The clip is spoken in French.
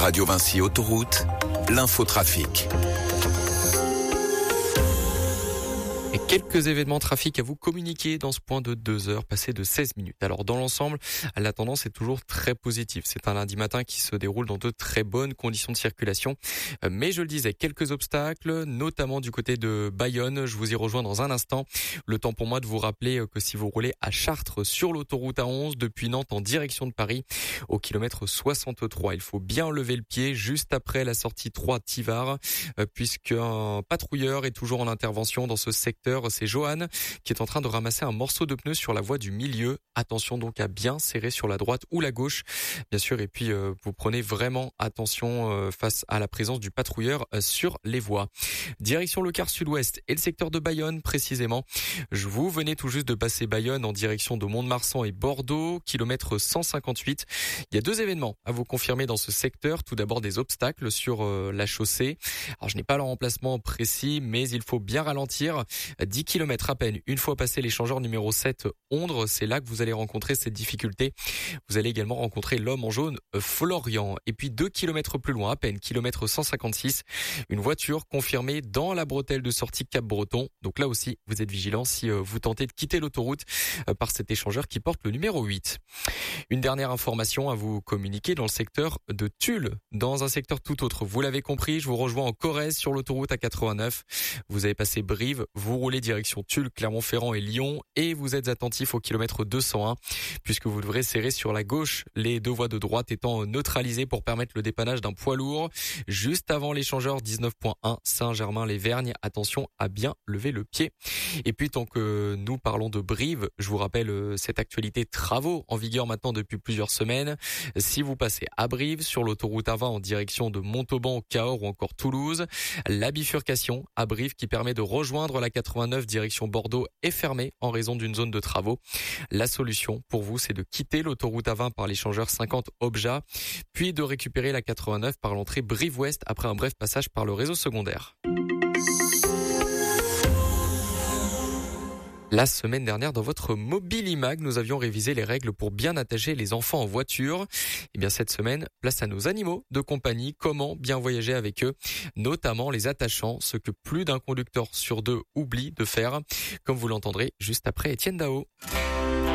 Radio Vinci Autoroute, l'infotrafic. Et quelques événements trafic à vous communiquer dans ce point de 2 heures passé de 16 minutes. Alors dans l'ensemble, la tendance est toujours très positive. C'est un lundi matin qui se déroule dans de très bonnes conditions de circulation. Mais je le disais, quelques obstacles, notamment du côté de Bayonne. Je vous y rejoins dans un instant. Le temps pour moi de vous rappeler que si vous roulez à Chartres sur l'autoroute A11 depuis Nantes en direction de Paris, au kilomètre 63, il faut bien lever le pied juste après la sortie 3 Tivard, puisqu'un patrouilleur est toujours en intervention dans ce secteur. C'est Johan qui est en train de ramasser un morceau de pneu sur la voie du milieu. Attention donc à bien serrer sur la droite ou la gauche, bien sûr. Et puis vous prenez vraiment attention face à la présence du patrouilleur sur les voies. Direction le quart sud-ouest et le secteur de Bayonne précisément. Vous venez tout juste de passer Bayonne en direction de Mont-de-Marsan et Bordeaux, kilomètre 158. Il y a 2 événements à vous confirmer dans ce secteur. Tout d'abord des obstacles sur la chaussée. Alors je n'ai pas leur emplacement précis, mais il faut bien ralentir. 10 km à peine. Une fois passé l'échangeur numéro 7 Ondre, c'est là que vous allez rencontrer cette difficulté. Vous allez également rencontrer l'homme en jaune Florian. Et puis 2 km plus loin, à peine, kilomètre 156, une voiture confirmée dans la bretelle de sortie Cap-Breton. Donc là aussi, vous êtes vigilant si vous tentez de quitter l'autoroute par cet échangeur qui porte le numéro 8. Une dernière information à vous communiquer dans le secteur de Tulle, dans un secteur tout autre. Vous l'avez compris, je vous rejoins en Corrèze sur l'autoroute A89. Vous avez passé Brive, vous roulez direction Tulle, Clermont-Ferrand et Lyon et vous êtes attentif au kilomètre 201 puisque vous devrez serrer sur la gauche, les 2 voies de droite étant neutralisées pour permettre le dépannage d'un poids lourd. Juste avant l'échangeur 19.1 Saint-Germain-les-Vergnes, attention à bien lever le pied. Et puis tant que nous parlons de Brive, je vous rappelle cette actualité travaux en vigueur maintenant depuis plusieurs semaines. Si vous passez à Brive sur l'autoroute A20 en direction de Montauban, Cahors ou encore Toulouse, la bifurcation à Brive qui permet de rejoindre la 89 direction Bordeaux est fermée en raison d'une zone de travaux. La solution pour vous, c'est de quitter l'autoroute A20 par l'échangeur 50 Obja, puis de récupérer la 89 par l'entrée Brive-Ouest après un bref passage par le réseau secondaire. La semaine dernière, dans votre Mobilimag, nous avions révisé les règles pour bien attacher les enfants en voiture. Et bien cette semaine, place à nos animaux de compagnie. Comment bien voyager avec eux, notamment les attachants, ce que plus d'un conducteur sur 2 oublie de faire, comme vous l'entendrez juste après Étienne Dao.